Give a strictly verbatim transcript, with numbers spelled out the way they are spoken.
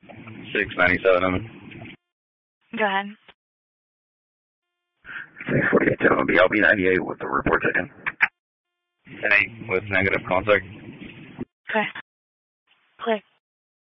six ninety-seven. Go ahead. six forty-eight, ten will be L B ninety-eight with the report taken. ten eight with negative contact. Okay.